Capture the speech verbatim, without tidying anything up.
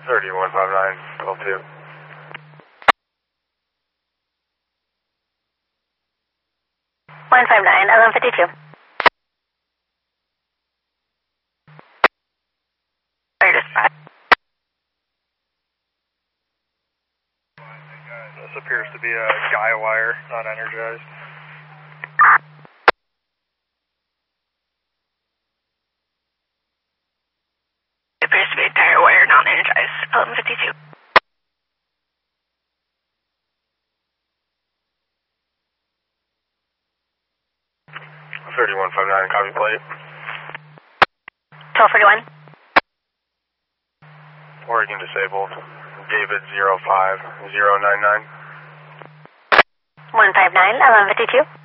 thirty-one five nine, twelve two. one five nine, eleven fifty-two. Sorry, dispatch. This appears to be a guy wire, not energized. It appears to be a tire wire, not energized. eleven fifty-two. thirty-one five nine, copy plate. twelve forty-one. Oregon disabled. David zero five zero nine nine. one five nine, eleven fifty-two.